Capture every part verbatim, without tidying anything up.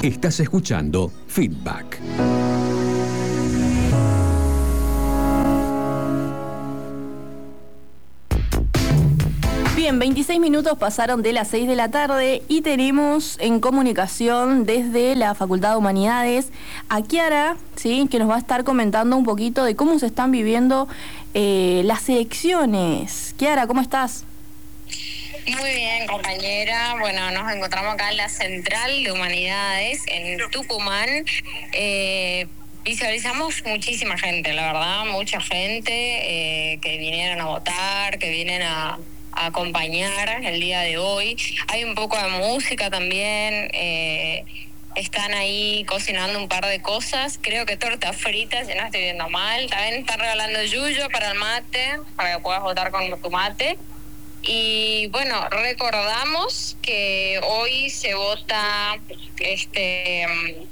Estás escuchando Feedback. Bien, veintiséis minutos pasaron de las seis de la tarde y tenemos en comunicación desde la Facultad de Humanidades a Kiara, ¿sí?, que nos va a estar comentando un poquito de cómo se están viviendo eh, las elecciones. Kiara, ¿cómo estás? Muy bien, compañera. Bueno, nos encontramos acá en la Central de Humanidades, en Tucumán. Eh, visualizamos muchísima gente, la verdad, mucha gente eh, que vinieron a votar, que vienen a... a acompañar el día de hoy. Hay un poco de música también, eh, están ahí cocinando un par de cosas, creo que tortas fritas, si no estoy viendo mal. También están regalando yuyo para el mate, para que puedas votar con tu mate. Y bueno, recordamos que hoy se vota este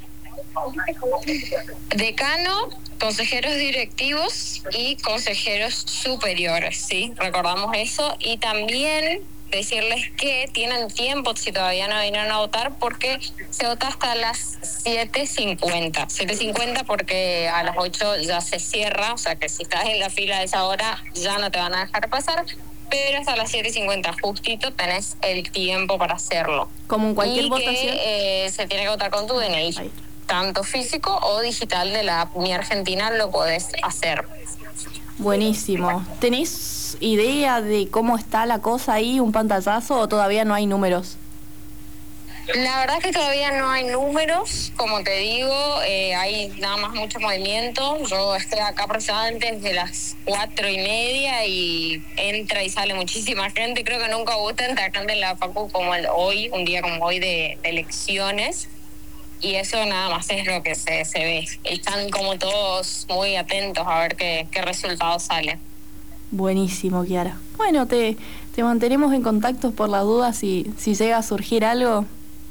decano, consejeros directivos y consejeros superiores, ¿sí? Recordamos eso. Y también decirles que tienen tiempo si todavía no vinieron a votar, porque se vota hasta las siete cincuenta. siete cincuenta porque a las ocho ya se cierra, o sea que si estás en la fila a esa hora ya no te van a dejar pasar, pero hasta las siete cincuenta justito tenés el tiempo para hacerlo. Como en cualquier y votación. Que, eh, se tiene que votar con tu D N I. Ahí. Tanto físico o digital de la app Mi Argentina lo podés hacer. Buenísimo. ¿Tenés idea de cómo está la cosa ahí, un pantallazo, o todavía no hay números? La verdad es que todavía no hay números, como te digo, eh, hay nada más mucho movimiento. Yo estoy acá aproximadamente desde las cuatro y media y entra y sale muchísima gente. Creo que nunca hubo tanta gente en la facu como el hoy, un día como hoy de, de elecciones. Y eso nada más es lo que se, se ve. Están como todos muy atentos a ver qué, qué resultado sale. Buenísimo, Kiara. Bueno, te, te mantenemos en contacto por las dudas si, si llega a surgir algo.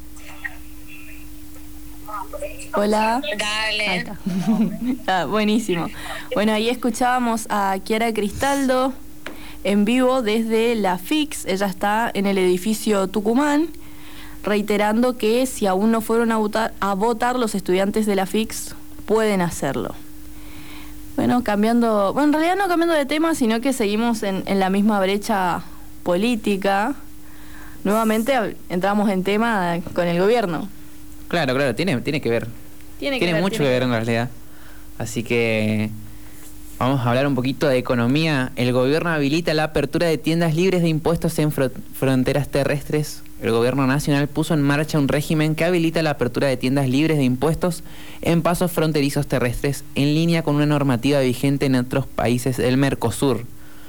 Hola. Dale. Ahí está. Ah, buenísimo. Bueno, ahí escuchábamos a Kiara Cristaldo en vivo desde la F I X. Ella está en el edificio Tucumán, reiterando que si aún no fueron a votar, a votar los estudiantes de la F I X pueden hacerlo. Bueno, cambiando, bueno, en realidad no cambiando de tema, sino que seguimos en, en la misma brecha política. Nuevamente entramos en tema con el gobierno. Claro, claro, tiene, tiene que ver. Tiene, que tiene ver, mucho tiene que ver en realidad. Así que vamos a hablar un poquito de economía. El gobierno habilita la apertura de tiendas libres de impuestos en fro- fronteras terrestres. El gobierno nacional puso en marcha un régimen que habilita la apertura de tiendas libres de impuestos en pasos fronterizos terrestres, en línea con una normativa vigente en otros países del Mercosur.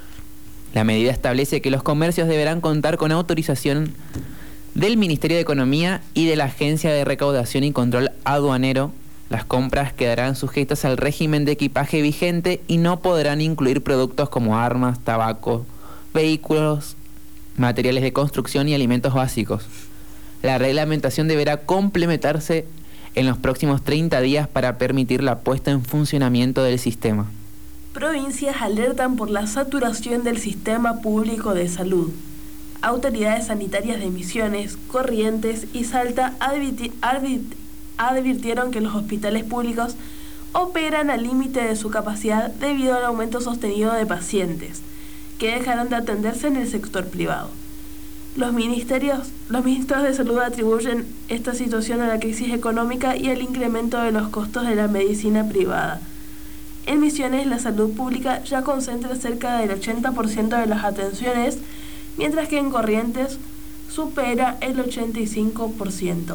La medida establece que los comercios deberán contar con autorización del Ministerio de Economía y de la Agencia de Recaudación y Control Aduanero. Las compras quedarán sujetas al régimen de equipaje vigente y no podrán incluir productos como armas, tabaco, vehículos, materiales de construcción y alimentos básicos. La reglamentación deberá complementarse en los próximos treinta días para permitir la puesta en funcionamiento del sistema. Provincias alertan por la saturación del sistema público de salud. Autoridades sanitarias de Misiones, Corrientes y Salta advirti- advir- advirtieron que los hospitales públicos operan al límite de su capacidad debido al aumento sostenido de pacientes, que dejaron de atenderse en el sector privado. Los ministerios, los ministros de salud atribuyen esta situación a la crisis económica y al incremento de los costos de la medicina privada. En Misiones, la salud pública ya concentra cerca del ochenta por ciento de las atenciones, mientras que en Corrientes supera el ochenta y cinco por ciento.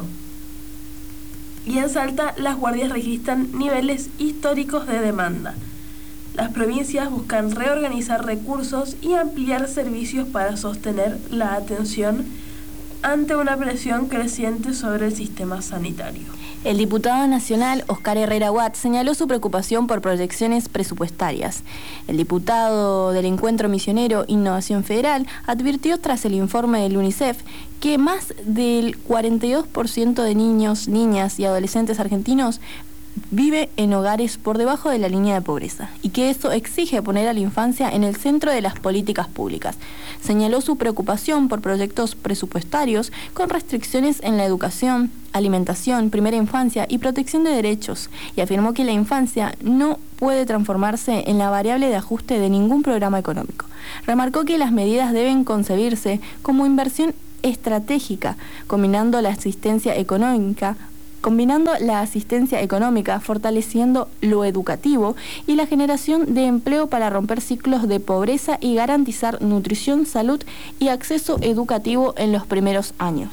Y en Salta, las guardias registran niveles históricos de demanda. Las provincias buscan reorganizar recursos y ampliar servicios para sostener la atención ante una presión creciente sobre el sistema sanitario. El diputado nacional Oscar Herrera Watt señaló su preocupación por proyecciones presupuestarias. El diputado del Encuentro Misionero Innovación Federal advirtió tras el informe del UNICEF que más del cuarenta y dos por ciento de niños, niñas y adolescentes argentinos vive en hogares por debajo de la línea de pobreza y que eso exige poner a la infancia en el centro de las políticas públicas. Señaló su preocupación por proyectos presupuestarios con restricciones en la educación, alimentación, primera infancia y protección de derechos, y afirmó que la infancia no puede transformarse en la variable de ajuste de ningún programa económico. Remarcó que las medidas deben concebirse como inversión estratégica, combinando la asistencia económica combinando la asistencia económica, fortaleciendo lo educativo y la generación de empleo para romper ciclos de pobreza y garantizar nutrición, salud y acceso educativo en los primeros años.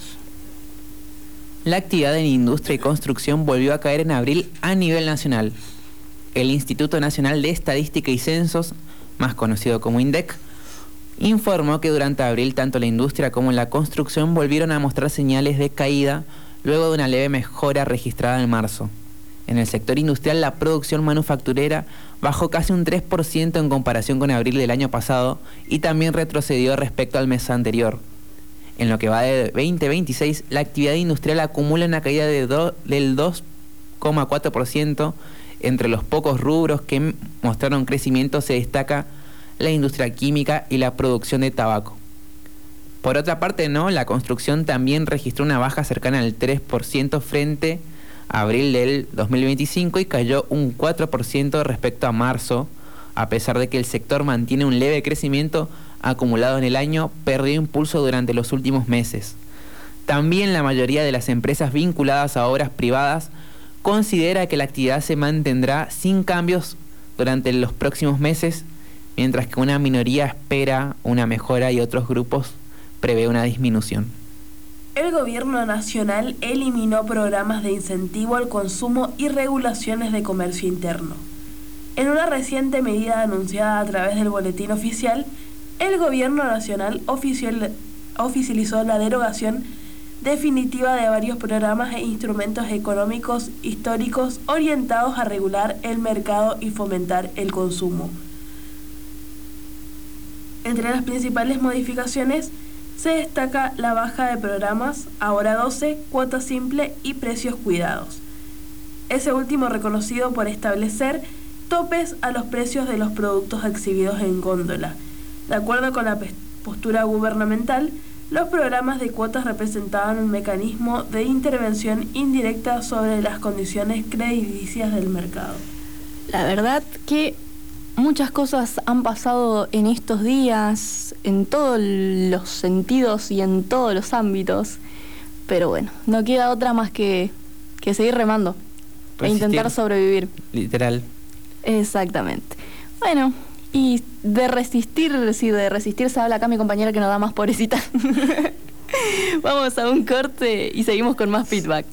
La actividad en industria y construcción volvió a caer en abril a nivel nacional. El Instituto Nacional de Estadística y Censos, más conocido como INDEC, informó que durante abril tanto la industria como la construcción volvieron a mostrar señales de caída luego de una leve mejora registrada en marzo. En el sector industrial, la producción manufacturera bajó casi un tres por ciento en comparación con abril del año pasado y también retrocedió respecto al mes anterior. En lo que va de veinte veintiséis, la actividad industrial acumula una caída de do, del dos coma cuatro por ciento. Entre los pocos rubros que mostraron crecimiento se destaca la industria química y la producción de tabaco. Por otra parte, no, la construcción también registró una baja cercana al tres por ciento frente a abril del dos mil veinticinco y cayó un cuatro por ciento respecto a marzo, a pesar de que el sector mantiene un leve crecimiento acumulado en el año, perdió impulso durante los últimos meses. También la mayoría de las empresas vinculadas a obras privadas considera que la actividad se mantendrá sin cambios durante los próximos meses, mientras que una minoría espera una mejora y otros grupos prevé una disminución. El gobierno nacional eliminó programas de incentivo al consumo y regulaciones de comercio interno. En una reciente medida anunciada a través del boletín oficial, el gobierno nacional oficial, oficializó la derogación definitiva de varios programas e instrumentos económicos históricos orientados a regular el mercado y fomentar el consumo. Entre las principales modificaciones se destaca la baja de programas, ahora doce, cuota simple y precios cuidados. Ese último reconocido por establecer topes a los precios de los productos exhibidos en góndola. De acuerdo con la postura gubernamental, los programas de cuotas representaban un mecanismo de intervención indirecta sobre las condiciones crediticias del mercado. La verdad que muchas cosas han pasado en estos días, en todos los sentidos y en todos los ámbitos, pero bueno, no queda otra más que, que seguir remando Resistir, e intentar sobrevivir. Literal. Exactamente. Bueno, y de resistir, sí, de resistir se habla acá mi compañera que nos da más pobrecita. Vamos a un corte y seguimos con más feedback.